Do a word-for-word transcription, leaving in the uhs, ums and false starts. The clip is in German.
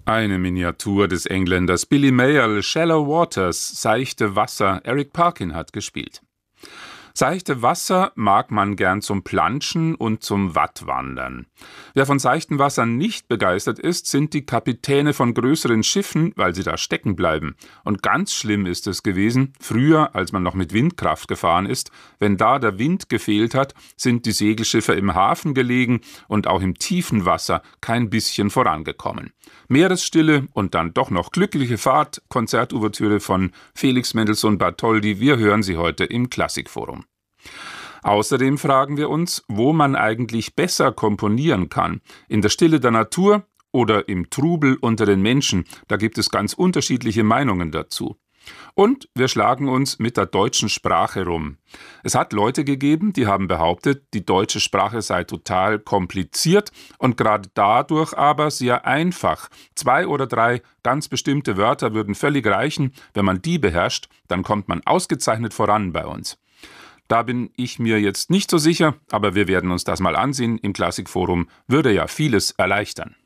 Eine Miniatur des Engländers Billy Mayall, Shallow Waters, seichte Wasser, Eric Parkin hat gespielt. Seichte Wasser mag man gern zum Planschen und zum Wattwandern. Wer von seichten Wassern nicht begeistert ist, sind die Kapitäne von größeren Schiffen, weil sie da stecken bleiben. Und ganz schlimm ist es gewesen, früher, als man noch mit Windkraft gefahren ist, wenn da der Wind gefehlt hat, sind die Segelschiffe im Hafen gelegen und auch im tiefen Wasser kein bisschen vorangekommen. Meeresstille und dann doch noch glückliche Fahrt, Konzertouvertüre von Felix Mendelssohn Bartholdy, wir hören sie heute im Klassikforum. Außerdem fragen wir uns, wo man eigentlich besser komponieren kann. In der Stille der Natur oder im Trubel unter den Menschen. Da gibt es ganz unterschiedliche Meinungen dazu. Und wir schlagen uns mit der deutschen Sprache rum. Es hat Leute gegeben, die haben behauptet, die deutsche Sprache sei total kompliziert und gerade dadurch aber sehr einfach. Zwei oder drei ganz bestimmte Wörter würden völlig reichen. Wenn man die beherrscht, dann kommt man ausgezeichnet voran bei uns. Da bin ich mir jetzt nicht so sicher, aber wir werden uns das mal ansehen. Im Klassikforum würde ja vieles erleichtern.